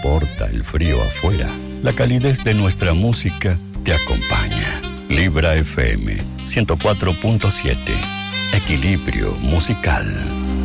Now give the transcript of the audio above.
importa el frío afuera, la calidez de nuestra música te acompaña. Libra FM 104.7. Equilibrio musical.